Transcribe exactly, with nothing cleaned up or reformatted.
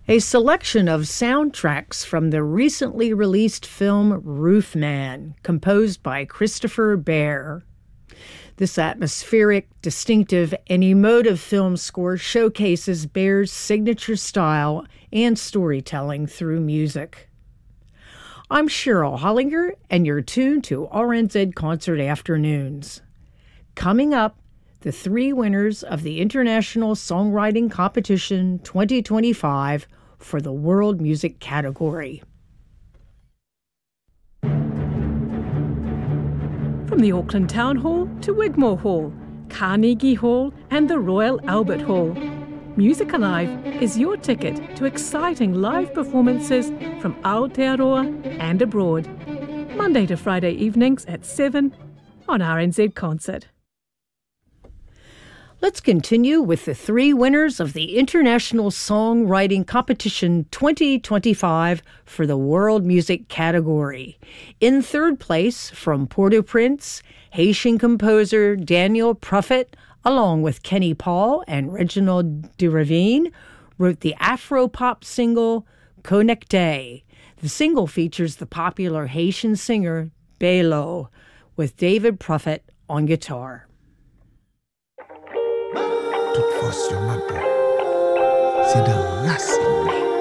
A selection of soundtracks from the recently released film Roofman, composed by Christopher Bear. This atmospheric, distinctive, and emotive film score showcases Bear's signature style and storytelling through music. I'm Cheryl Hollinger, and you're tuned to R N Z Concert Afternoons. Coming up, the three winners of the International Songwriting Competition twenty twenty-five for the World Music category. From the Auckland Town Hall to Wigmore Hall, Carnegie Hall and the Royal Albert Hall, Music Alive is your ticket to exciting live performances from Aotearoa and abroad. Monday to Friday evenings at seven on R N Z Concert. Let's continue with the three winners of the International Songwriting Competition twenty twenty-five for the World Music category. In third place, from Port-au-Prince, Haitian composer Daniel Prophet, along with Kenny Paul and Reginald de Ravine, wrote the Afro-pop single Connecté. The single features the popular Haitian singer Belo, with David Prophet on guitar. Toute force sur ma peau, c'est de racine.